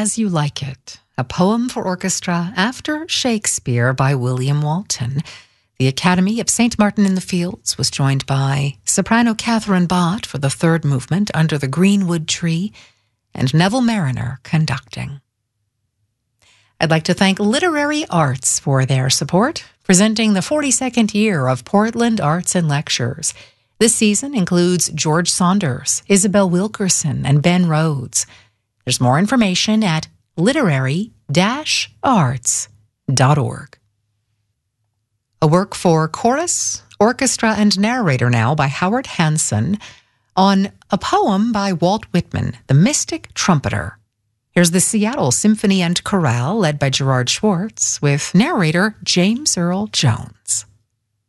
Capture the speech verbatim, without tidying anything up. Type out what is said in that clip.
As You Like It, a poem for orchestra after Shakespeare by William Walton. The Academy of Saint Martin-in-the-Fields was joined by soprano Catherine Bott for the third movement, Under the Greenwood Tree, and Neville Mariner conducting. I'd like to thank Literary Arts for their support, presenting the forty-second year of Portland Arts and Lectures. This season includes George Saunders, Isabel Wilkerson, and Ben Rhodes. There's more information at literary dash arts dot org. A work for chorus, orchestra, and narrator now by Howard Hanson on a poem by Walt Whitman, The Mystic Trumpeter. Here's the Seattle Symphony and Chorale led by Gerard Schwartz with narrator James Earl Jones.